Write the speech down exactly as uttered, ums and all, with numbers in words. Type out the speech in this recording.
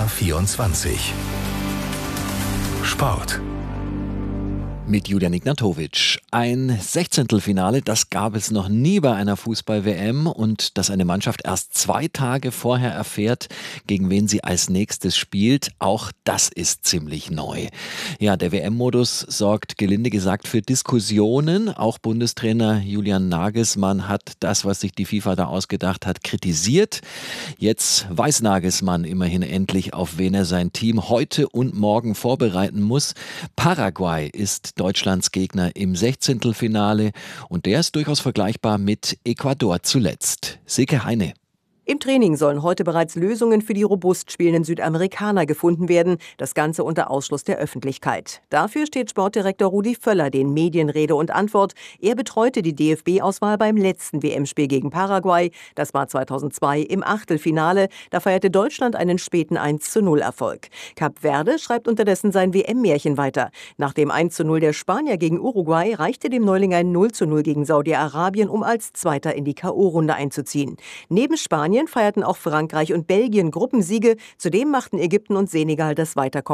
R vierundzwanzig Sport. Mit Julian Ignatowitsch. Ein Sechzehntelfinale, das gab es noch nie bei einer Fußball-W M, und dass eine Mannschaft erst zwei Tage vorher erfährt, gegen wen sie als nächstes spielt, auch das ist ziemlich neu. Ja, der W M-Modus sorgt gelinde gesagt für Diskussionen. Auch Bundestrainer Julian Nagelsmann hat das, was sich die FIFA da ausgedacht hat, kritisiert. Jetzt weiß Nagelsmann immerhin endlich, auf wen er sein Team heute und morgen vorbereiten muss. Paraguay ist Deutschlands Gegner im Sechzehntelfinale, und der ist durchaus vergleichbar mit Ecuador zuletzt. Silke Heine. Im Training sollen heute bereits Lösungen für die robust spielenden Südamerikaner gefunden werden, das Ganze unter Ausschluss der Öffentlichkeit. Dafür steht Sportdirektor Rudi Völler den Medien Rede und Antwort. Er betreute die D F B-Auswahl beim letzten W M-Spiel gegen Paraguay. Das war zweitausendzwei im Achtelfinale. Da feierte Deutschland einen späten eins zu null Erfolg. Kap Verde schreibt unterdessen sein W M-Märchen weiter. Nach dem eins zu null der Spanier gegen Uruguay reichte dem Neuling ein null zu null gegen Saudi-Arabien, um als Zweiter in die K O-Runde einzuziehen. Neben Spanien feierten auch Frankreich und Belgien Gruppensiege. Zudem machten Ägypten und Senegal das Weiterkommen